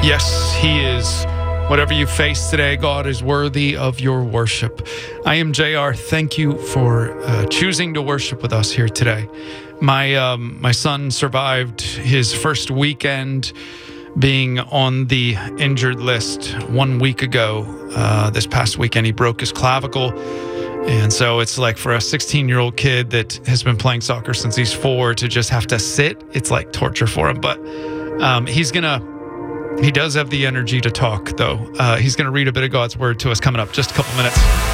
Yes, He is. Whatever you face today, God is worthy of your worship. I am JR. Thank you for choosing to worship with us here today. My son survived his first weekend being on the injured list 1 week ago. This past weekend, he broke his clavicle. And so it's like for a 16-year-old kid that has been playing soccer since he's 4 to just have to sit, it's like torture for him. But he does have the energy to talk, though. He's going to read a bit of God's word to us coming up just a couple minutes.